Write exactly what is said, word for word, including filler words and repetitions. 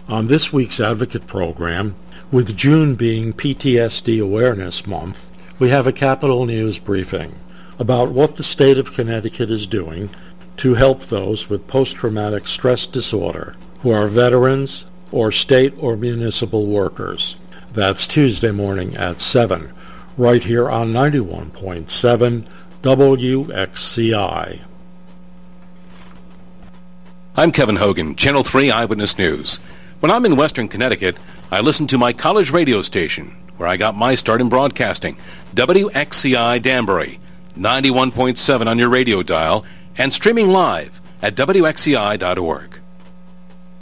On this week's Advocate program, with June being P T S D Awareness Month, we have a Capitol News briefing about what the state of Connecticut is doing to help those with post-traumatic stress disorder who are veterans or state or municipal workers. That's Tuesday morning at seven, right here on ninety-one point seven W X C I. I'm Kevin Hogan, Channel three Eyewitness News. When I'm in Western Connecticut, I listen to my college radio station, where I got my start in broadcasting, W X C I Danbury, ninety-one point seven on your radio dial, and streaming live at W X C I dot org.